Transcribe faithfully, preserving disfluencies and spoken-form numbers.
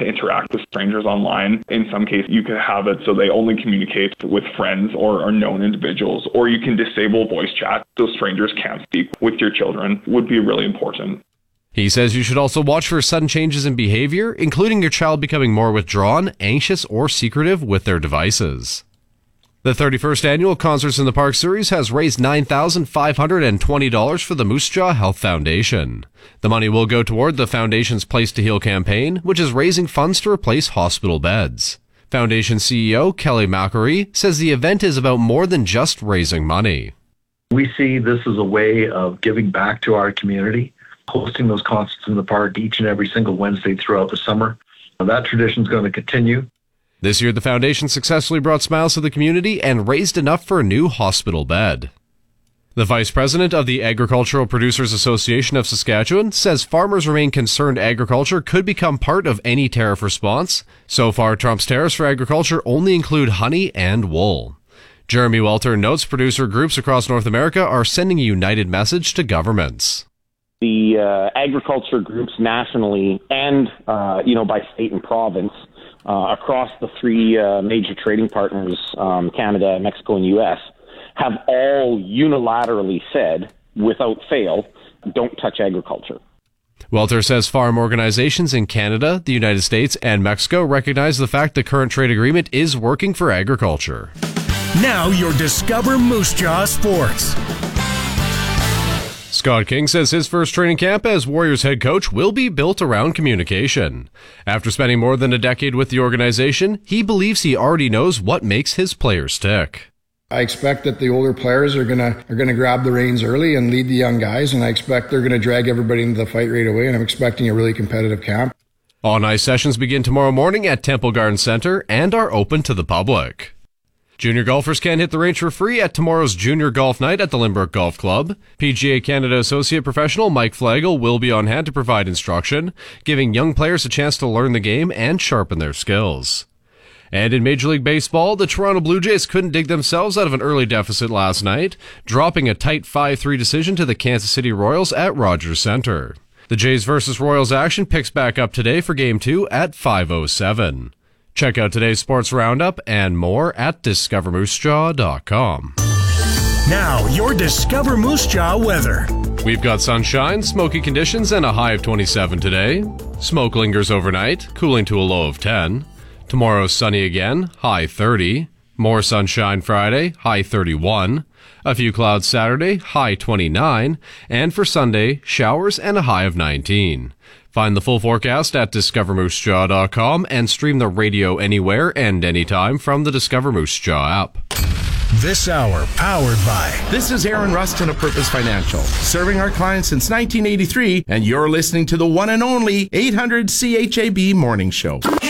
to interact with strangers online. In some cases, you could have it so they only communicate with friends or, or known individuals, or you can disable voice chat so strangers can't speak with your children, would be really important. He says you should also watch for sudden changes in behavior, including your child becoming more withdrawn, anxious, or secretive with their devices. The thirty-first Annual Concerts in the Park series has raised nine thousand five hundred twenty dollars for the Moose Jaw Health Foundation. The money will go toward the Foundation's Place to Heal campaign, which is raising funds to replace hospital beds. Foundation C E O Kelly McElry says the event is about more than just raising money. We see this as a way of giving back to our community, hosting those concerts in the park each and every single Wednesday throughout the summer. That tradition is going to continue. This year, the foundation successfully brought smiles to the community and raised enough for a new hospital bed. The vice president of the Agricultural Producers Association of Saskatchewan says farmers remain concerned agriculture could become part of any tariff response. So far, Trump's tariffs for agriculture only include honey and wool. Jeremy Welter notes producer groups across North America are sending a united message to governments. The uh, agriculture groups nationally and, uh, you know, by state and province, Uh, across the three uh, major trading partners, um, Canada, Mexico, and U S, have all unilaterally said, without fail, don't touch agriculture. Welter says farm organizations in Canada, the United States, and Mexico recognize the fact the current trade agreement is working for agriculture. Now your Discover Moose Jaw Sports. Scott King says his first training camp as Warriors head coach will be built around communication. After spending more than a decade with the organization, he believes he already knows what makes his players tick. I expect that the older players are gonna are gonna grab the reins early and lead the young guys, and I expect they're gonna drag everybody into the fight right away, and I'm expecting a really competitive camp. On-ice sessions begin tomorrow morning at Temple Garden Center and are open to the public. Junior golfers can hit the range for free at tomorrow's Junior Golf Night at the Lynbrook Golf Club. P G A Canada Associate Professional Mike Flagel will be on hand to provide instruction, giving young players a chance to learn the game and sharpen their skills. And in Major League Baseball, the Toronto Blue Jays couldn't dig themselves out of an early deficit last night, dropping a tight five three decision to the Kansas City Royals at Rogers Center. The Jays versus Royals action picks back up today for Game two at five oh seven. Check out today's sports roundup and more at discover moose jaw dot com. Now, your Discover Moose Jaw weather. We've got sunshine, smoky conditions, and a high of twenty-seven today. Smoke lingers overnight, cooling to a low of ten. Tomorrow's sunny again, high thirty. More sunshine Friday, high thirty-one. A few clouds Saturday, high twenty-nine. And for Sunday, showers and a high of nineteen. Find the full forecast at discover moose jaw dot com and stream the radio anywhere and anytime from the Discover Moose Jaw app. This hour powered by... This is Aaron Rustin of Purpose Financial, serving our clients since nineteen eighty-three, and you're listening to the one and only eight hundred C H A B Morning Show.